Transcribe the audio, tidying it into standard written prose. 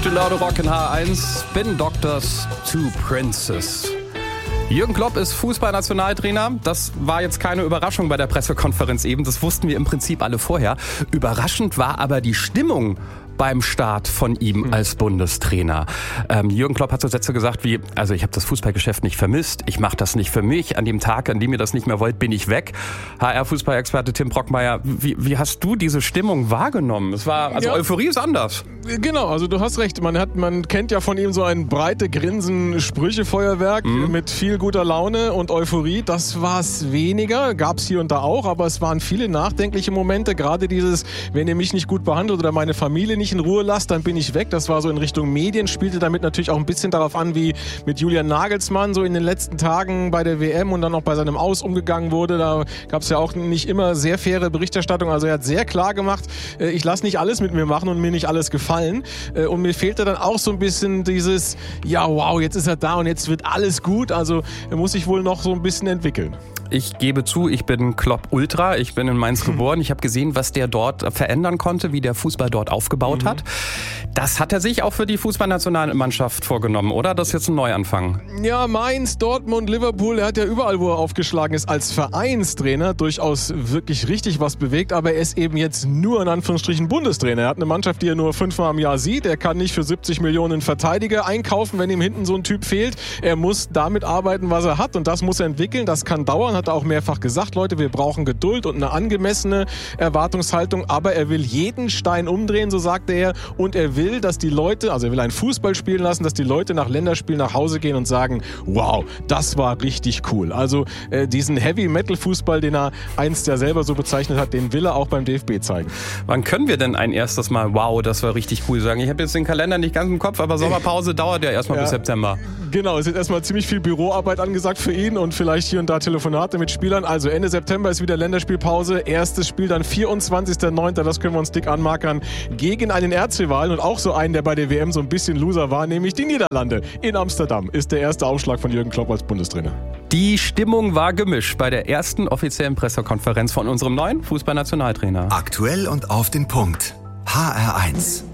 Gute Laune Rock in H1, Spin Doctors to Princess. Jürgen Klopp ist Fußballnationaltrainer. Das war jetzt keine Überraschung bei der Pressekonferenz eben. Das wussten wir im Prinzip alle vorher. Überraschend war aber die Stimmung beim Start von ihm als Bundestrainer. Jürgen Klopp hat so Sätze gesagt wie, also ich habe das Fußballgeschäft nicht vermisst, ich mache das nicht für mich. An dem Tag, an dem ihr das nicht mehr wollt, bin ich weg. HR-Fußballexperte Tim Brockmeier, wie hast du diese Stimmung wahrgenommen? Es war, also ja. Euphorie ist anders. Genau, also du hast recht. Man kennt ja von ihm so ein breite Grinsen, Sprüchefeuerwerk mit viel guter Laune und Euphorie. Das war es weniger, gab es hier und da auch, aber es waren viele nachdenkliche Momente. Gerade dieses, wenn ihr mich nicht gut behandelt oder meine Familie nicht in Ruhe lasst, dann bin ich weg. Das war so in Richtung Medien, spielte damit natürlich auch ein bisschen darauf an, wie mit Julian Nagelsmann so in den letzten Tagen bei der WM und dann auch bei seinem Aus umgegangen wurde. Da gab es ja auch nicht immer sehr faire Berichterstattung. Also er hat sehr klar gemacht, ich lasse nicht alles mit mir machen und mir nicht alles gefallen. Und mir fehlte dann auch so ein bisschen dieses, ja wow, jetzt ist er da und jetzt wird alles gut. Also er muss sich wohl noch so ein bisschen entwickeln. Ich gebe zu, ich bin Klopp-Ultra. Ich bin in Mainz geboren. Ich habe gesehen, was der dort verändern konnte, wie der Fußball dort aufgebaut hat. Das hat er sich auch für die Fußballnationalmannschaft vorgenommen, oder? Das ist jetzt ein Neuanfang. Ja, Mainz, Dortmund, Liverpool. Er hat ja überall, wo er aufgeschlagen ist, als Vereinstrainer durchaus wirklich richtig was bewegt. Aber er ist eben jetzt nur in Anführungsstrichen Bundestrainer. Er hat eine Mannschaft, die er nur 5-mal im Jahr sieht. Er kann nicht für 70 Millionen Verteidiger einkaufen, wenn ihm hinten so ein Typ fehlt. Er muss damit arbeiten, was er hat. Und das muss er entwickeln. Das kann dauern. Hat er auch mehrfach gesagt, Leute, wir brauchen Geduld und eine angemessene Erwartungshaltung, aber er will jeden Stein umdrehen, so sagte er, und er will, dass die Leute, also er will einen Fußball spielen lassen, dass die Leute nach Länderspielen nach Hause gehen und sagen, wow, das war richtig cool. Also diesen Heavy-Metal-Fußball, den er einst ja selber so bezeichnet hat, den will er auch beim DFB zeigen. Wann können wir denn ein erstes Mal, wow, das war richtig cool sagen? Ich habe jetzt den Kalender nicht ganz im Kopf, aber Sommerpause dauert ja erstmal bis September. Genau, es ist erstmal ziemlich viel Büroarbeit angesagt für ihn und vielleicht hier und da Telefonate mit Spielern. Also Ende September ist wieder Länderspielpause. Erstes Spiel dann 24.09. Das können wir uns dick anmarkern. Gegen einen Erzrivalen und auch so einen, der bei der WM so ein bisschen Loser war, nämlich die Niederlande. In Amsterdam ist der erste Aufschlag von Jürgen Klopp als Bundestrainer. Die Stimmung war gemischt bei der ersten offiziellen Pressekonferenz von unserem neuen Fußballnationaltrainer. Aktuell und auf den Punkt. HR1.